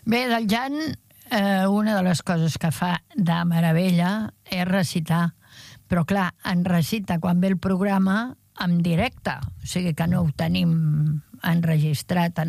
Bé, del Jan, una de les coses que fa de meravella és recitar. Però, clar, en recita quan ve el programa en directe. O sigui que no ho tenim enregistrat en